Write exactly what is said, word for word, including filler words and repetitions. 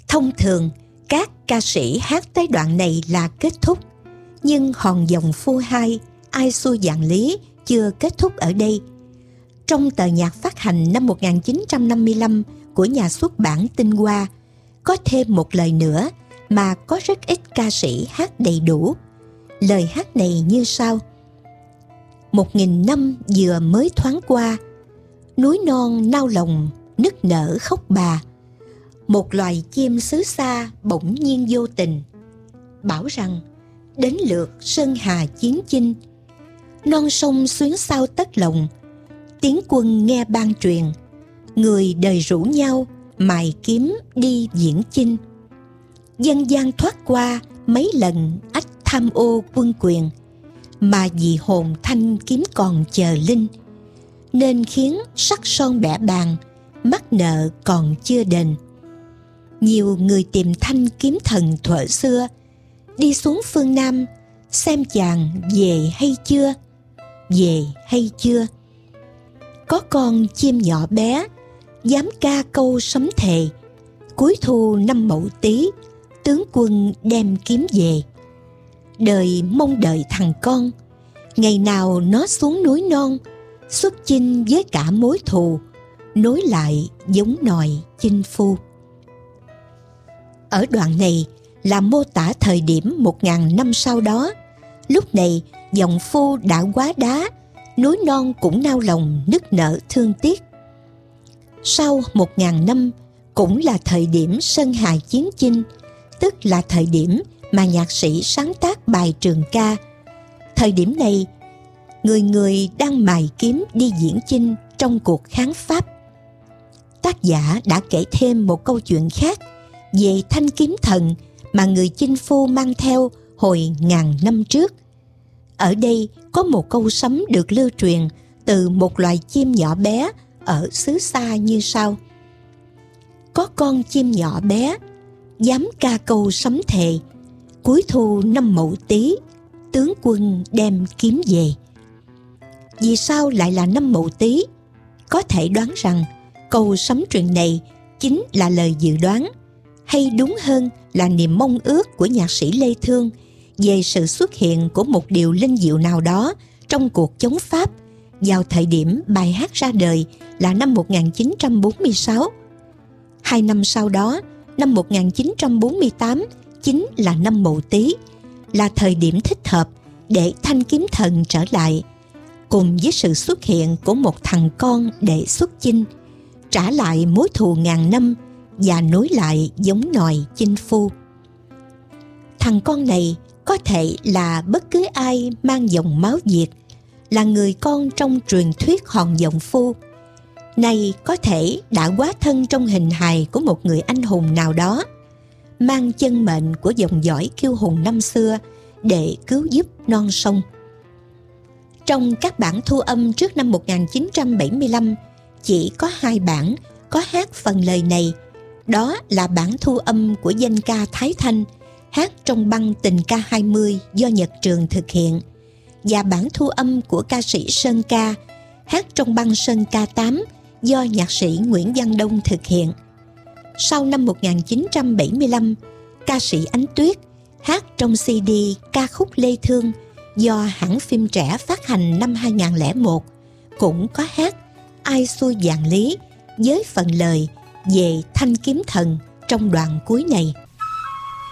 Thông thường, các ca sĩ hát tới đoạn này là kết thúc, nhưng hòn dòng phu hai, Ai xuôi vạn lý chưa kết thúc ở đây. Trong tờ nhạc phát hành năm một nghìn chín trăm năm mươi lăm của nhà xuất bản Tinh Hoa, có thêm một lời nữa mà có rất ít ca sĩ hát đầy đủ. Lời hát này như sau: Một nghìn năm vừa mới thoáng qua, núi non nao lòng nức nở khóc bà. Một loài chim xứ xa bỗng nhiên vô tình bảo rằng đến lượt sơn hà chiến chinh. Non sông xuyến sao tất lòng, tiếng quân nghe ban truyền. Người đời rủ nhau mài kiếm đi viễn chinh. Dân gian thoát qua mấy lần ách tham ô quân quyền, mà vì hồn thanh kiếm còn chờ linh, nên khiến sắc son bẻ bàn, mắc nợ còn chưa đền. Nhiều người tìm thanh kiếm thần thuở xưa, đi xuống phương Nam xem chàng về hay chưa, về hay chưa. Có con chim nhỏ bé dám ca câu sấm thề, cuối thu năm Mậu Tý, tướng quân đem kiếm về. Đời mong đợi thằng con, ngày nào nó xuống núi non, xuất chinh với cả mối thù, nối lại giống nòi chinh phu. Ở đoạn này là mô tả thời điểm một ngàn năm sau đó. Lúc này dòng phu đã quá đá, núi non cũng nao lòng nức nở thương tiếc. Sau một ngàn năm cũng là thời điểm sơn hà chiến chinh, tức là thời điểm mà nhạc sĩ sáng tác bài trường ca. Thời điểm này, người người đang mài kiếm đi diễn chinh trong cuộc kháng Pháp. Tác giả đã kể thêm một câu chuyện khác về thanh kiếm thần mà người chinh phu mang theo hồi ngàn năm trước. Ở đây có một câu sấm được lưu truyền từ một loài chim nhỏ bé ở xứ xa như sau: Có con chim nhỏ bé dám ca câu sấm thề, cuối thu năm Mậu Tý, tướng quân đem kiếm về. Vì sao lại là năm Mậu Tý? Có thể đoán rằng câu sấm truyền này chính là lời dự đoán, hay đúng hơn là niềm mong ước của nhạc sĩ Lê Thương về sự xuất hiện của một điều linh diệu nào đó trong cuộc chống Pháp vào thời điểm bài hát ra đời là năm một nghìn chín trăm bốn mươi sáu. Hai năm sau đó, năm một nghìn chín trăm bốn mươi tám chính là năm Mậu Tý, là thời điểm thích hợp để thanh kiếm thần trở lại, cùng với sự xuất hiện của một thằng con để xuất chinh, trả lại mối thù ngàn năm và nối lại giống nòi chinh phu. Thằng con này có thể là bất cứ ai mang dòng máu Việt, là người con trong truyền thuyết hòn dòng phu. Này có thể đã hóa thân trong hình hài của một người anh hùng nào đó, mang chân mệnh của dòng dõi kiêu hùng năm xưa để cứu giúp non sông. Trong các bản thu âm trước năm một nghìn chín trăm bảy mươi lăm, chỉ có hai bản có hát phần lời này. Đó là bản thu âm của danh ca Thái Thanh, hát trong băng Tình ca hai mươi do Nhật Trường thực hiện, và bản thu âm của ca sĩ Sơn Ca, hát trong băng Sơn Ca tám do nhạc sĩ Nguyễn Văn Đông thực hiện. Sau năm một nghìn chín trăm bảy mươi lăm, ca sĩ Ánh Tuyết hát trong xê đê ca khúc Lê Thương do hãng phim trẻ phát hành năm hai nghìn không trăm lẻ một, cũng có hát Ai xuôi vạn lý với phần lời về thanh kiếm thần trong đoạn cuối này.